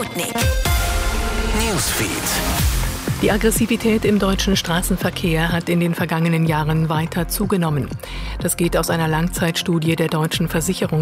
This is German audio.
Sputnik Newsfeed. Die Aggressivität im deutschen Straßenverkehr hat in den vergangenen Jahren weiter zugenommen. Das geht aus einer Langzeitstudie der Deutschen Versicherungs